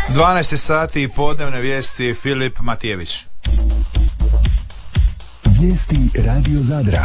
12 sati i podnevne vijesti, Filip Matijević. Vijesti Radio Zadra.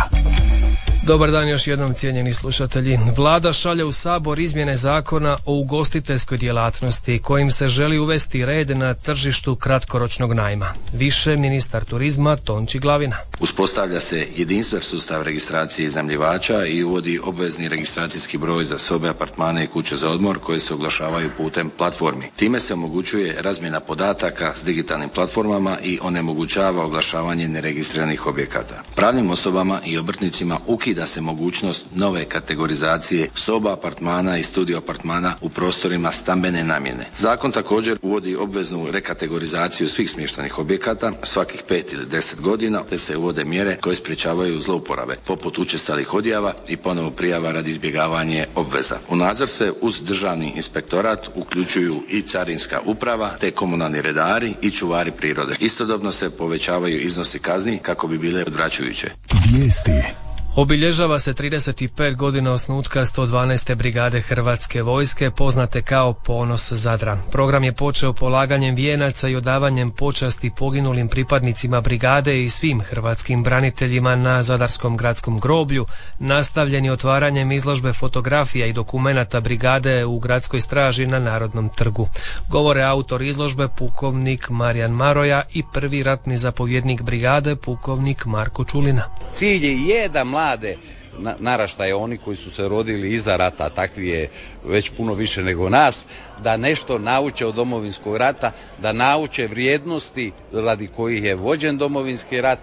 Dobar dan još jednom, cijenjeni slušatelji. Vlada šalje u Sabor izmjene zakona o ugostiteljskoj djelatnosti kojim se želi uvesti red na tržištu kratkoročnog najma. Više ministar turizma Tonči Glavina. Uspostavlja se jedinstven sustav registracije iznajmljivača i uvodi obvezni registracijski broj za sobe, apartmane i kuće za odmor koje se oglašavaju putem platformi. Time se omogućuje razmjena podataka s digitalnim platformama i onemogućava oglašavanje neregistriranih objekata. Pravnim osobama i obrtnicima ukida se mogućnost nove kategorizacije soba, apartmana i studio apartmana u prostorima stambene namjene. Zakon također uvodi obveznu rekategorizaciju svih smještajnih objekata svakih 5 ili 10 godina, te se uvode mjere koje sprječavaju zlouporabe, poput učestalih odjava i ponovo prijava radi izbjegavanja obveza. U nadzor se uz državni inspektorat uključuju i carinska uprava, te komunalni redari i čuvari prirode. Istodobno se povećavaju iznosi kazni kako bi bile odvraćajuće. Vijesti. Obilježava se 35 godina osnutka 112. brigade Hrvatske vojske, poznate kao Ponos Zadra. Program je počeo polaganjem vijenaca i odavanjem počasti poginulim pripadnicima brigade i svim hrvatskim braniteljima na Zadarskom gradskom groblju, nastavljen je otvaranjem izložbe fotografija i dokumenata brigade u gradskoj straži na Narodnom trgu. Govore autor izložbe pukovnik Marijan Maroja i prvi ratni zapovjednik brigade pukovnik Marko Čulina. Cilj je da mlade naraštaje, oni koji su se rodili iza rata, takvi je već puno više nego nas, da nešto nauče od Domovinskog rata, da nauče vrijednosti radi kojih je vođen Domovinski rat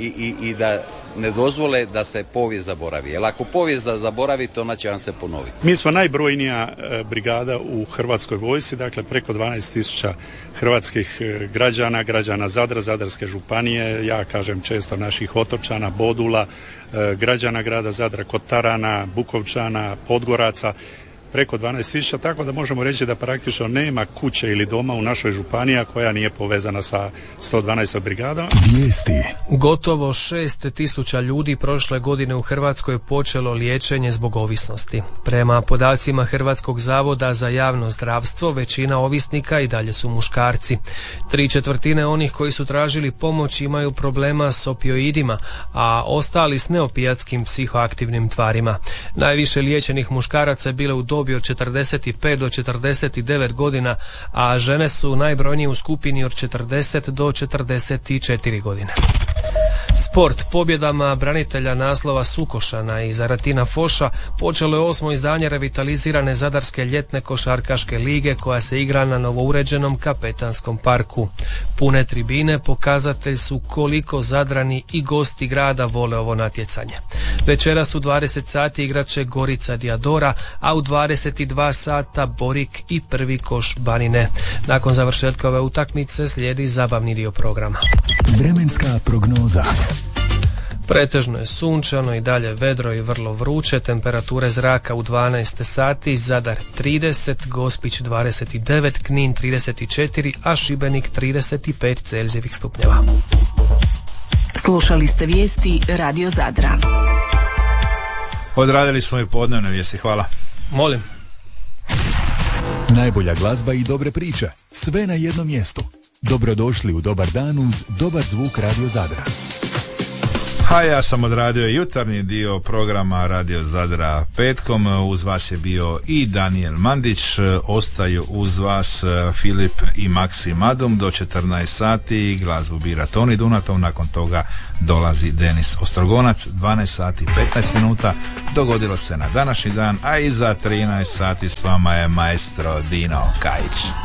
i da ne dozvole da se povijest zaboravi. Jer ako povijest zaboravite, ona će vam se ponoviti. Mi smo najbrojnija brigada u Hrvatskoj vojsci, dakle preko 12.000 hrvatskih građana Zadra, Zadarske županije, ja kažem često naših otočana, Bodula, građana grada Zadra, Kotarana, Bukovčana, Podgoraca, preko 12.000, tako da možemo reći da praktično nema kuće ili doma u našoj županiji koja nije povezana sa 112. brigadom. Vijesti. Gotovo 6.000 ljudi prošle godine u Hrvatskoj počelo liječenje zbog ovisnosti. Prema podacima Hrvatskog zavoda za javno zdravstvo, većina ovisnika i dalje su muškarci. 3/4 onih koji su tražili pomoć imaju problema s opioidima, a ostali s neopijatskim psihoaktivnim tvarima. Najviše liječenih muškaraca je bilo u dobi od 45 do 49 godina, a žene su najbrojnije u skupini od 40 do 44 godine. Sport. Pobjedama branitelja naslova Sukošana i Zaratina Foša počelo je 8. izdanje revitalizirane Zadarske ljetne košarkaške lige koja se igra na novouređenom Kapetanskom parku. Pune tribine pokazatelj su koliko Zadrani i gosti grada vole ovo natjecanje. Večeras u 20 sati igrat će Gorica Diadora, a u 22 sata Borik i Prvi Koš Banine. Nakon završetka ove utakmice slijedi zabavni dio programa. Vremenska prognoza. Pretežno je sunčano i dalje vedro i vrlo vruće, temperature zraka u 12 sati, Zadar 30, Gospić 29, Knin 34, a Šibenik 35 Celzijevih stupnjeva. Slušali ste vijesti Radio Zadra. Odradili smo i podnevne vijesti, hvala. Molim. Najbolja glazba i dobre priče, sve na jednom mjestu. Dobrodošli u Dobar dan uz dobar zvuk Radio Zadra. A ja sam odradio jutarnji dio programa Radio Zadra petkom. Uz vas je bio i Daniel Mandić. Ostaju uz vas Filip i Maksim Adum do 14 sati. Glazbu bira Toni Dunatov. Nakon toga dolazi Denis Ostrogonac. 12 sati 15 minuta. Dogodilo se na današnji dan, a iza 13 sati s vama je maestro Dino Kajić.